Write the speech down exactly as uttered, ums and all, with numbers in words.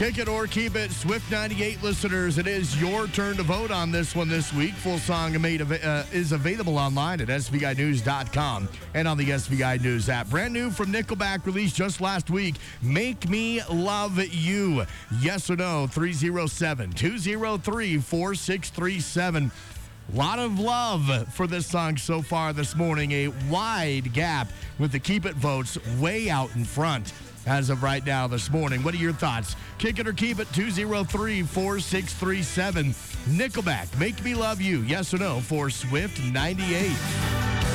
Kick it or keep it. Swift ninety-eight listeners, it is your turn to vote on this one this week. Full song made av- uh, is available online at S V I news dot com and on the S V I News app. Brand new from Nickelback, released just last week. Make Me Love You. Yes or no? three oh seven, two oh three, four six three seven. Lot of love for this song so far this morning. A wide gap with the Keep It votes way out in front as of right now this morning. What are your thoughts? Kick it or keep it, two oh three, four six three seven. Nickelback, Make Me Love You. Yes or no for Swift ninety-eight.